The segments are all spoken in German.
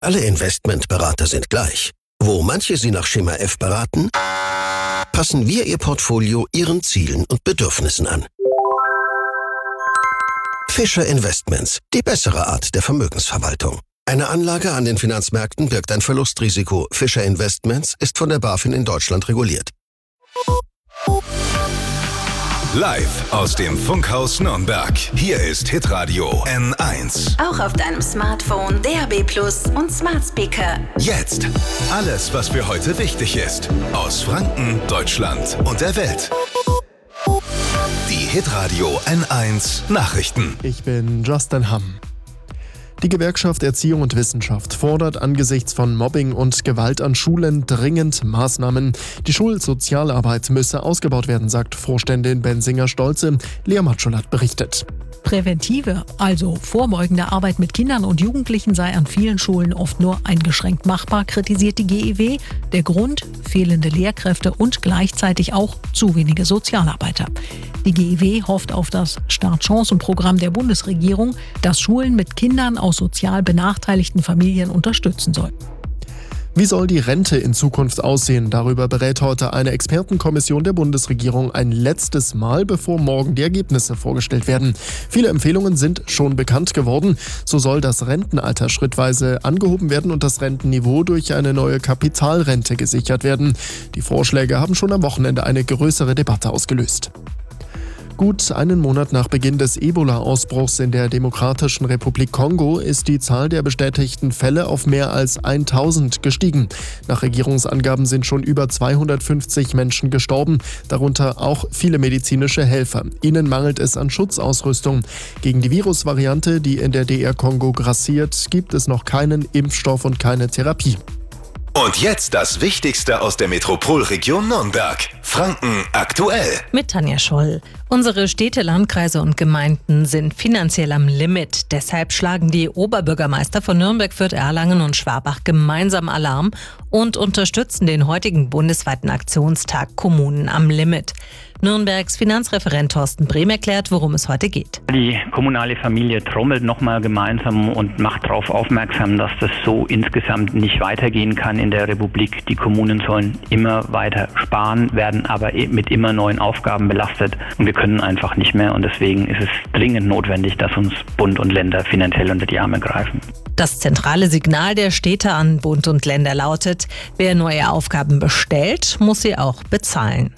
Alle Investmentberater sind gleich. Wo manche Sie nach Schema F beraten, passen wir Ihr Portfolio Ihren Zielen und Bedürfnissen an. Fischer Investments, die bessere Art der Vermögensverwaltung. Eine Anlage an den Finanzmärkten birgt ein Verlustrisiko. Fischer Investments ist von der BaFin in Deutschland reguliert. Live aus dem Funkhaus Nürnberg. Hier ist Hitradio N1. Auch auf deinem Smartphone, DAB+ und Smart Speaker. Jetzt alles, was für heute wichtig ist. Aus Franken, Deutschland und der Welt. Die Hitradio N1 Nachrichten. Ich bin Justin Hamm. Die Gewerkschaft Erziehung und Wissenschaft fordert angesichts von Mobbing und Gewalt an Schulen dringend Maßnahmen. Die Schulsozialarbeit müsse ausgebaut werden, sagt Vorständin Bensinger-Stolze. Lea Matschulat berichtet. Präventive, also vorbeugende Arbeit mit Kindern und Jugendlichen sei an vielen Schulen oft nur eingeschränkt machbar, kritisiert die GEW. Der Grund: fehlende Lehrkräfte und gleichzeitig auch zu wenige Sozialarbeiter. Die GEW hofft auf das Start-Chancen-Programm der Bundesregierung, das Schulen mit Kindern aus sozial benachteiligten Familien unterstützen soll. Wie soll die Rente in Zukunft aussehen? Darüber berät heute eine Expertenkommission der Bundesregierung ein letztes Mal, bevor morgen die Ergebnisse vorgestellt werden. Viele Empfehlungen sind schon bekannt geworden. So soll das Rentenalter schrittweise angehoben werden und das Rentenniveau durch eine neue Kapitalrente gesichert werden. Die Vorschläge haben schon am Wochenende eine größere Debatte ausgelöst. Gut einen Monat nach Beginn des Ebola-Ausbruchs in der Demokratischen Republik Kongo ist die Zahl der bestätigten Fälle auf mehr als 1000 gestiegen. Nach Regierungsangaben sind schon über 250 Menschen gestorben, darunter auch viele medizinische Helfer. Ihnen mangelt es an Schutzausrüstung. Gegen die Virusvariante, die in der DR Kongo grassiert, gibt es noch keinen Impfstoff und keine Therapie. Und jetzt das Wichtigste aus der Metropolregion Nürnberg. Franken aktuell. Mit Tanja Scholl. Unsere Städte, Landkreise und Gemeinden sind finanziell am Limit. Deshalb schlagen die Oberbürgermeister von Nürnberg, Fürth, Erlangen und Schwabach gemeinsam Alarm und unterstützen den heutigen bundesweiten Aktionstag Kommunen am Limit. Nürnbergs Finanzreferent Thorsten Brehm erklärt, worum es heute geht. Die kommunale Familie trommelt nochmal gemeinsam und macht darauf aufmerksam, dass das so insgesamt nicht weitergehen kann in der Republik. Die Kommunen sollen immer weiter sparen, werden aber mit immer neuen Aufgaben belastet und wir können einfach nicht mehr und deswegen ist es dringend notwendig, dass uns Bund und Länder finanziell unter die Arme greifen. Das zentrale Signal der Städte an Bund und Länder lautet: Wer neue Aufgaben bestellt, muss sie auch bezahlen.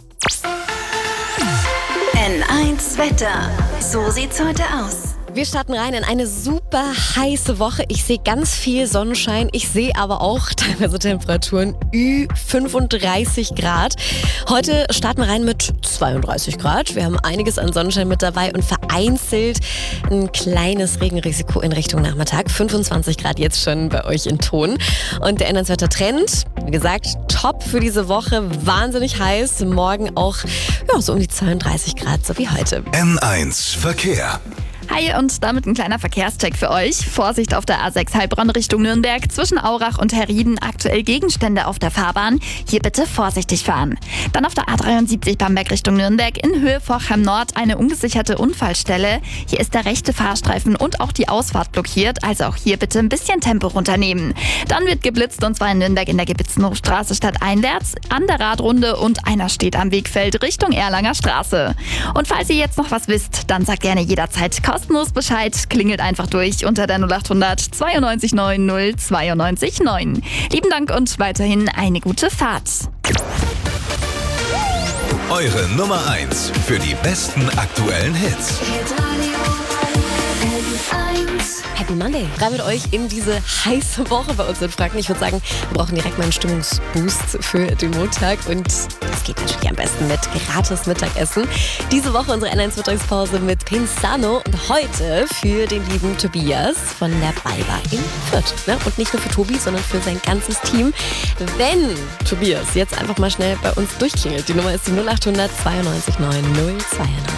N1 Wetter. So sieht's heute aus. Wir starten rein in eine super heiße Woche. Ich sehe ganz viel Sonnenschein. Ich sehe aber auch teilweise Temperaturen Ü35 Grad. Heute starten wir rein mit 32 Grad. Wir haben einiges an Sonnenschein mit dabei und vereinzelt ein kleines Regenrisiko in Richtung Nachmittag. 25 Grad jetzt schon bei euch in Thon. Und der N1-Wetter-Trend, wie gesagt, top für diese Woche. Wahnsinnig heiß. Morgen auch so um die 32 Grad, so wie heute. N1 Verkehr. Hi und damit ein kleiner Verkehrscheck für euch. Vorsicht auf der A6 Heilbronn Richtung Nürnberg. Zwischen Aurach und Herrieden aktuell Gegenstände auf der Fahrbahn. Hier bitte vorsichtig fahren. Dann auf der A73 Bamberg Richtung Nürnberg in Höhe Forchheim Nord eine ungesicherte Unfallstelle. Hier ist der rechte Fahrstreifen und auch die Ausfahrt blockiert. Also auch hier bitte ein bisschen Tempo runternehmen. Dann wird geblitzt und zwar in Nürnberg in der Gebitzenhofstraße stadteinwärts, an der Radrunde und einer steht am Wegfeld Richtung Erlanger Straße. Und falls ihr jetzt noch was wisst, dann sagt gerne jederzeit kostenlos Bescheid, klingelt einfach durch unter der 0800 92 90 92 9. Lieben Dank und weiterhin eine gute Fahrt. Eure Nummer 1 für die besten aktuellen Hits. Happy Monday. Rein mit euch in diese heiße Woche bei uns in Franken. Ich würde sagen, wir brauchen direkt mal einen Stimmungsboost für den Montag und das geht natürlich am besten mit gratis Mittagessen. Diese Woche unsere N1-Mittagspause mit Pinzano und heute für den lieben Tobias von der BayWa in Fürth. Und nicht nur für Tobi, sondern für sein ganzes Team. Wenn Tobias jetzt einfach mal schnell bei uns durchklingelt, die Nummer ist die 0800 92 9 029.